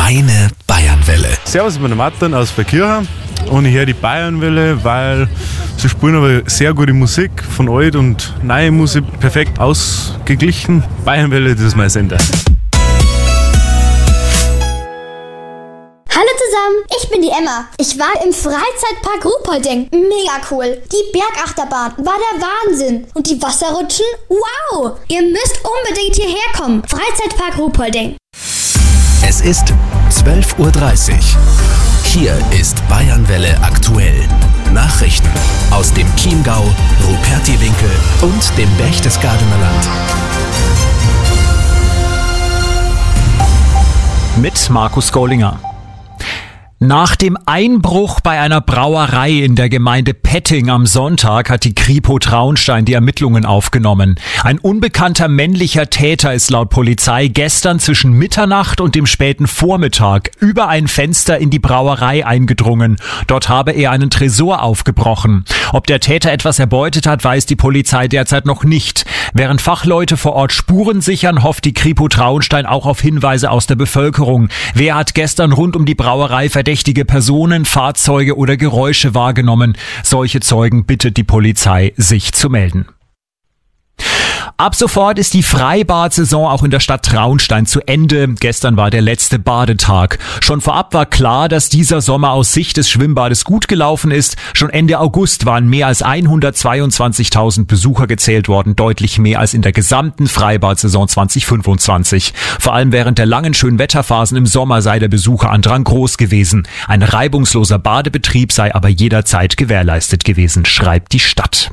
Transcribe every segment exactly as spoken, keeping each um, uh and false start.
Deine Bayernwelle. Servus, ich bin der Martin aus Verkirchen und ich höre die Bayernwelle, weil sie spielen aber sehr gute Musik, von alt und neue Musik perfekt ausgeglichen. Bayernwelle, das ist mein Sender. Hallo zusammen, ich bin die Emma. Ich war im Freizeitpark Ruhpolding. Mega cool. Die Bergachterbahn war der Wahnsinn. Und die Wasserrutschen? Wow! Ihr müsst unbedingt hierher kommen. Freizeitpark Ruhpolding. Es ist zwölf Uhr dreißig. Hier ist Bayernwelle aktuell. Nachrichten aus dem Chiemgau, Rupertiwinkel und dem Berchtesgadener Land. Mit Markus Gollinger. Nach dem Einbruch bei einer Brauerei in der Gemeinde Petting am Sonntag hat die Kripo Traunstein die Ermittlungen aufgenommen. Ein unbekannter männlicher Täter ist laut Polizei gestern zwischen Mitternacht und dem späten Vormittag über ein Fenster in die Brauerei eingedrungen. Dort habe er einen Tresor aufgebrochen. Ob der Täter etwas erbeutet hat, weiß die Polizei derzeit noch nicht. Während Fachleute vor Ort Spuren sichern, hofft die Kripo Traunstein auch auf Hinweise aus der Bevölkerung. Wer hat gestern rund um die Brauerei verdächtigt? Verdächtige Personen, Fahrzeuge oder Geräusche wahrgenommen. Solche Zeugen bittet die Polizei, sich zu melden. Ab sofort ist die Freibad-Saison auch in der Stadt Traunstein zu Ende. Gestern war der letzte Badetag. Schon vorab war klar, dass dieser Sommer aus Sicht des Schwimmbades gut gelaufen ist. Schon Ende August waren mehr als hundertzweiundzwanzigtausend Besucher gezählt worden, deutlich mehr als in der gesamten Freibad-Saison zwanzig fünfundzwanzig. Vor allem während der langen schönen Wetterphasen im Sommer sei der Besucherandrang groß gewesen. Ein reibungsloser Badebetrieb sei aber jederzeit gewährleistet gewesen, schreibt die Stadt.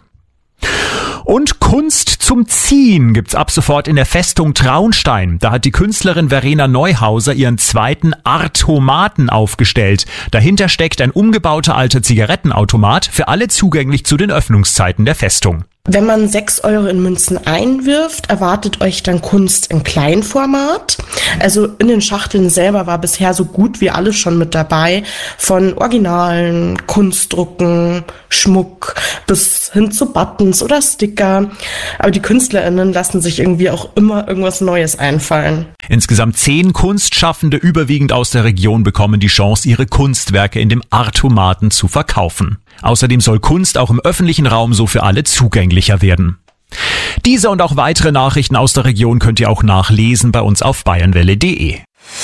Und Kunst zum Ziehen gibt's ab sofort in der Festung Traunstein. Da hat die Künstlerin Verena Neuhauser ihren zweiten Artomaten aufgestellt. Dahinter steckt ein umgebauter alter Zigarettenautomat, für alle zugänglich zu den Öffnungszeiten der Festung. Wenn man sechs Euro in Münzen einwirft, erwartet euch dann Kunst im Kleinformat. Also in den Schachteln selber war bisher so gut wie alles schon mit dabei. Von Originalen, Kunstdrucken, Schmuck bis hin zu Buttons oder Sticker. Aber die KünstlerInnen lassen sich irgendwie auch immer irgendwas Neues einfallen. Insgesamt zehn Kunstschaffende, überwiegend aus der Region, bekommen die Chance, ihre Kunstwerke in dem Artomaten zu verkaufen. Außerdem soll Kunst auch im öffentlichen Raum so für alle zugänglicher werden. Diese und auch weitere Nachrichten aus der Region könnt ihr auch nachlesen bei uns auf bayernwelle punkt de.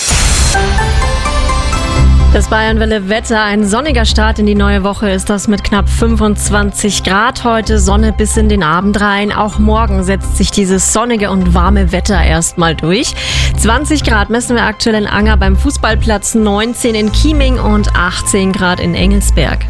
Das Bayernwelle-Wetter, ein sonniger Start in die neue Woche ist das mit knapp fünfundzwanzig Grad heute, Sonne bis in den Abend rein. Auch morgen setzt sich dieses sonnige und warme Wetter erstmal durch. zwanzig Grad messen wir aktuell in Anger beim Fußballplatz, neunzehn in Chieming und achtzehn Grad in Engelsberg.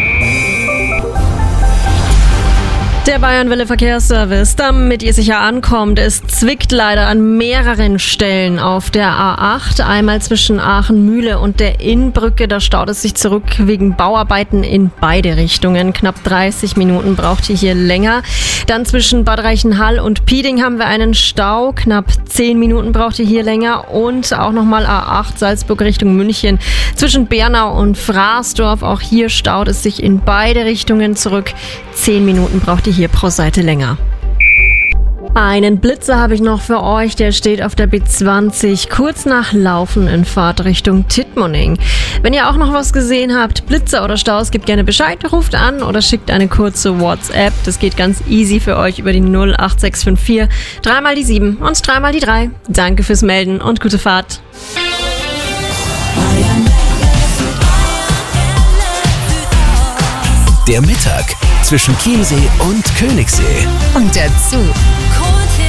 Der Bayernwelle Verkehrsservice, damit ihr sicher ankommt, es zwickt leider an mehreren Stellen auf der A acht. Einmal zwischen Aachen-Mühle und der Innbrücke, da staut es sich zurück wegen Bauarbeiten in beide Richtungen. Knapp dreißig Minuten braucht ihr hier länger. Dann zwischen Bad Reichenhall und Pieding haben wir einen Stau. Knapp zehn Minuten braucht ihr hier länger. Und auch nochmal A acht Salzburg Richtung München. Zwischen Bernau und Fraßdorf, auch hier staut es sich in beide Richtungen zurück. zehn Minuten braucht ihr hier pro Seite länger. Einen Blitzer habe ich noch für euch, der steht auf der B zwanzig, kurz nach Laufen in Fahrtrichtung Tittmoning. Wenn ihr auch noch was gesehen habt, Blitzer oder Staus, gebt gerne Bescheid, ruft an oder schickt eine kurze WhatsApp. Das geht ganz easy für euch über die null acht sechs fünf vier, dreimal die sieben und dreimal die drei. Danke fürs Melden und gute Fahrt. Der Mittag zwischen Chiemsee und Königssee. Und dazu